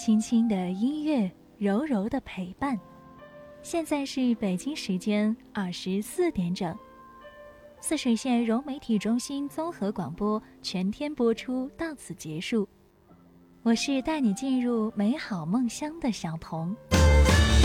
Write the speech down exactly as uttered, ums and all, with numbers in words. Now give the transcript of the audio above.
轻轻的音乐，柔柔的陪伴。现在是北京时间二十四点整，泗水县融媒体中心综合广播全天播出到此结束。我是带你进入美好梦乡的小童。